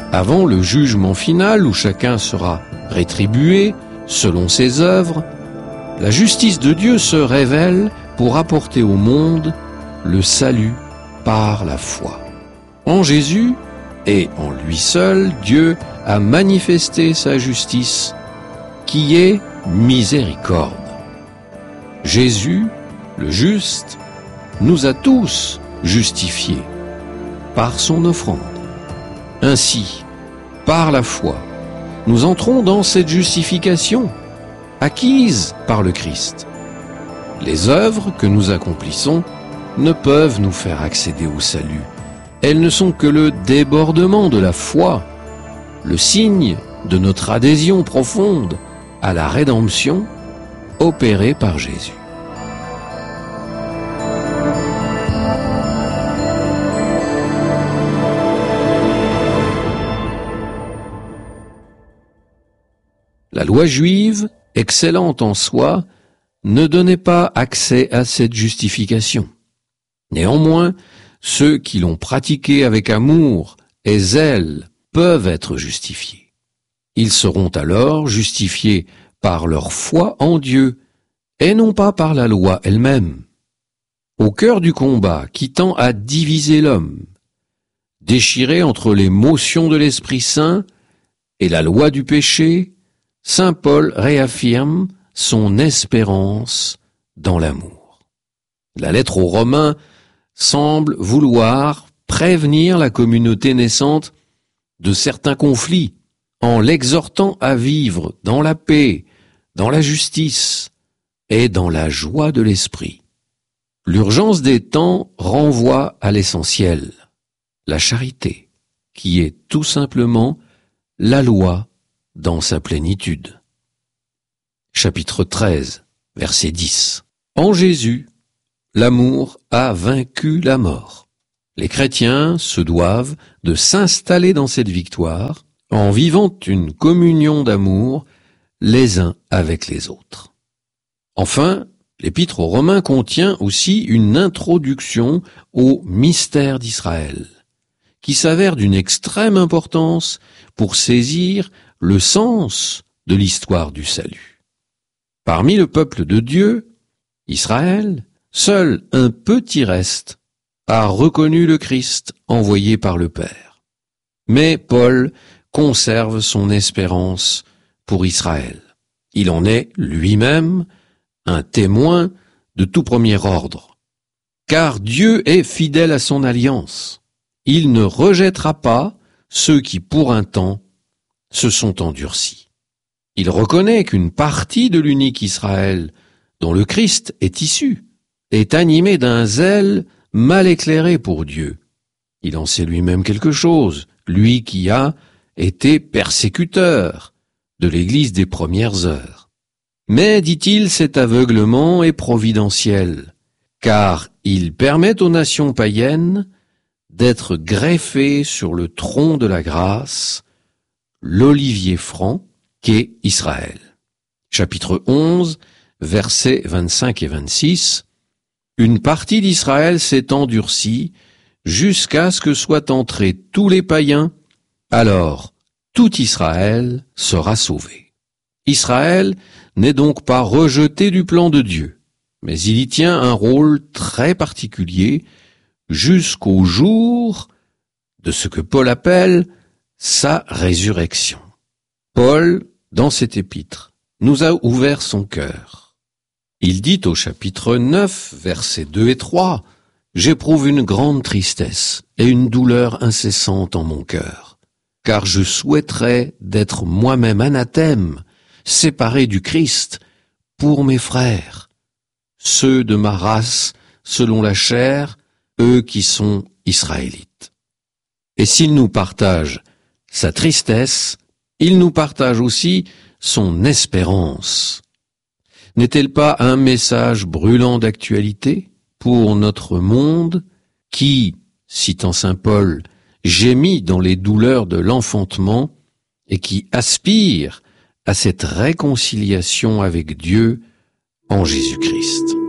Avant le jugement final où chacun sera rétribué selon ses œuvres, la justice de Dieu se révèle pour apporter au monde le salut par la foi. En Jésus et en lui seul, Dieu a manifesté sa justice qui est miséricorde. Jésus, le juste, nous a tous justifiés par son offrande. Ainsi, par la foi, nous entrons dans cette justification acquise par le Christ. Les œuvres que nous accomplissons ne peuvent nous faire accéder au salut. Elles ne sont que le débordement de la foi, le signe de notre adhésion profonde à la rédemption opérée par Jésus. La loi juive, excellente en soi, ne donnait pas accès à cette justification. Néanmoins, ceux qui l'ont pratiquée avec amour et zèle peuvent être justifiés. Ils seront alors justifiés par leur foi en Dieu et non pas par la loi elle-même. Au cœur du combat qui tend à diviser l'homme, déchiré entre les motions de l'Esprit Saint et la loi du péché, Saint Paul réaffirme son espérance dans l'amour. La lettre aux Romains semble vouloir prévenir la communauté naissante de certains conflits en l'exhortant à vivre dans la paix, dans la justice et dans la joie de l'esprit. L'urgence des temps renvoie à l'essentiel, la charité, qui est tout simplement la loi dans sa plénitude. Chapitre 13, verset 10. En Jésus, l'amour a vaincu la mort. Les chrétiens se doivent de s'installer dans cette victoire en vivant une communion d'amour les uns avec les autres. Enfin, l'Épître aux Romains contient aussi une introduction au mystère d'Israël, qui s'avère d'une extrême importance pour saisir le sens de l'histoire du salut. Parmi le peuple de Dieu, Israël, seul un petit reste a reconnu le Christ envoyé par le Père. Mais Paul conserve son espérance pour Israël. Il en est lui-même un témoin de tout premier ordre. Car Dieu est fidèle à son alliance. Il ne rejettera pas ceux qui, pour un temps, se sont endurcis. Il reconnaît qu'une partie de l'unique Israël, dont le Christ est issu, est animée d'un zèle mal éclairé pour Dieu. Il en sait lui-même quelque chose, lui qui a été persécuteur de l'Église des premières heures. Mais, dit-il, cet aveuglement est providentiel, car il permet aux nations païennes d'être greffées sur le tronc de la grâce, l'olivier franc qu'est Israël. Chapitre 11, versets 25 et 26. Une partie d'Israël s'est endurcie jusqu'à ce que soient entrés tous les païens, alors tout Israël sera sauvé. Israël n'est donc pas rejeté du plan de Dieu, mais il y tient un rôle très particulier jusqu'au jour de ce que Paul appelle sa résurrection. Paul, dans cet épître, nous a ouvert son cœur. Il dit au chapitre 9, versets 2 et 3, « J'éprouve une grande tristesse et une douleur incessante en mon cœur, car je souhaiterais d'être moi-même anathème, séparé du Christ, pour mes frères, ceux de ma race selon la chair, eux qui sont israélites. Et s'il nous partage sa tristesse, il nous partage aussi son espérance. N'est-elle pas un message brûlant d'actualité pour notre monde qui, citant saint Paul, gémit dans les douleurs de l'enfantement et qui aspire à cette réconciliation avec Dieu en Jésus-Christ?